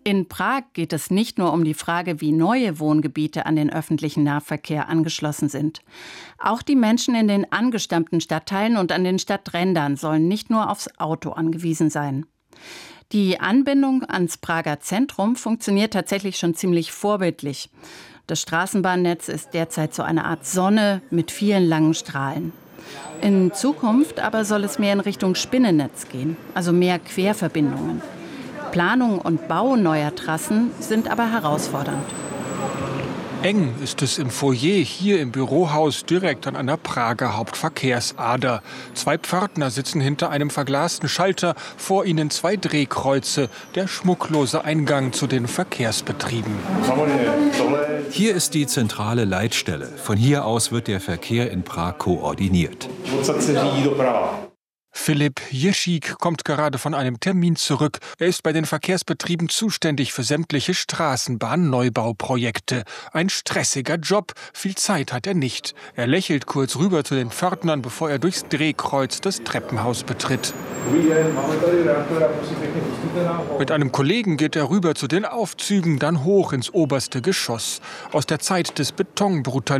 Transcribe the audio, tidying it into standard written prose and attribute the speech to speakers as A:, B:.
A: In Prag geht es nicht nur um die Frage, wie neue Wohngebiete an den öffentlichen Nahverkehr angeschlossen sind. Auch die Menschen in den angestammten Stadtteilen und an den Stadträndern sollen nicht nur aufs Auto angewiesen sein. Die Anbindung ans Prager Zentrum funktioniert tatsächlich schon ziemlich vorbildlich. Das Straßenbahnnetz ist derzeit so eine Art Sonne mit vielen langen Strahlen. In Zukunft aber soll es mehr in Richtung Spinnennetz gehen, also mehr Querverbindungen. Planung und Bau neuer Trassen sind aber herausfordernd.
B: Eng ist es im Foyer hier im Bürohaus direkt an einer Prager Hauptverkehrsader. 2 Pförtner sitzen hinter einem verglasten Schalter, vor ihnen 2 Drehkreuze, der schmucklose Eingang zu den Verkehrsbetrieben.
C: Hier ist die zentrale Leitstelle. Von hier aus wird der Verkehr in Prag koordiniert.
B: Filip Jeschík kommt gerade von einem Termin zurück. Er ist bei den Verkehrsbetrieben zuständig für sämtliche Straßenbahn-Neubauprojekte. Ein stressiger Job, viel Zeit hat er nicht. Er lächelt kurz rüber zu den Pförtnern, bevor er durchs Drehkreuz das Treppenhaus betritt. Mit einem Kollegen geht er rüber zu den Aufzügen, dann hoch ins oberste Geschoss. Aus der Zeit des Betonbrutalismus